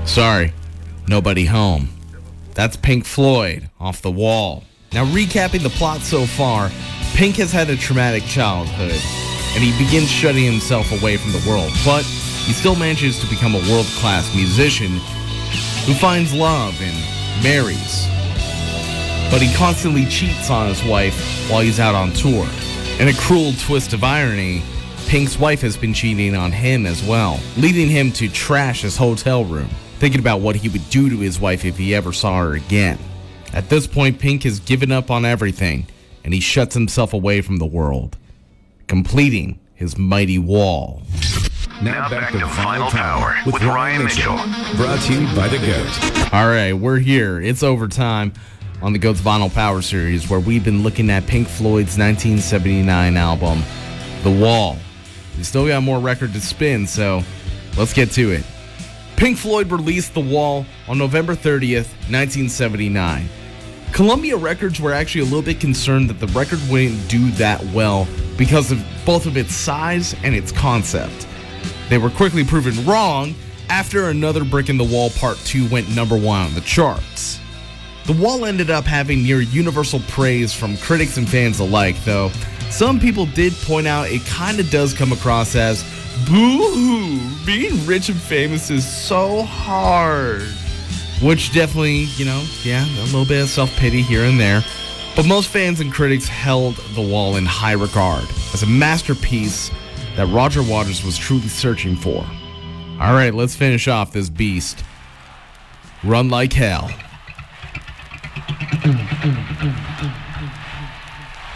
Sorry, nobody home. That's Pink Floyd, Off the Wall. Now, recapping the plot so far, Pink has had a traumatic childhood, and he begins shutting himself away from the world, but he still manages to become a world-class musician who finds love and marries. But he constantly cheats on his wife while he's out on tour. In a cruel twist of irony, Pink's wife has been cheating on him as well, leading him to trash his hotel room, thinking about what he would do to his wife if he ever saw her again. At this point, Pink has given up on everything, and he shuts himself away from the world, completing his mighty wall. Now back to Final Power with Ryan Mitchell. Brought to you by The Goat. All right, we're here. It's overtime on the GOAT's Vinyl Power series, where we've been looking at Pink Floyd's 1979 album, The Wall. We still got more record to spin, so let's get to it. Pink Floyd released The Wall on November 30th, 1979. Columbia Records were actually a little bit concerned that the record wouldn't do that well because of both of its size and its concept. They were quickly proven wrong after Another Brick in the Wall Part 2 went number 1 on the charts. The Wall ended up having near universal praise from critics and fans alike, though some people did point out it kind of does come across as, boo-hoo, being rich and famous is so hard. Which definitely, a little bit of self-pity here and there. But most fans and critics held The Wall in high regard as a masterpiece that Roger Waters was truly searching for. All right, let's finish off this beast. Run Like Hell.